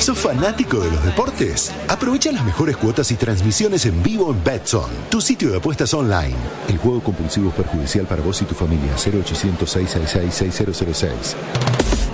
¿Sos fanático de los deportes? Aprovecha las mejores cuotas y transmisiones en vivo en Betson, tu sitio de apuestas online. El juego compulsivo es perjudicial para vos y tu familia. 0800 666 6006.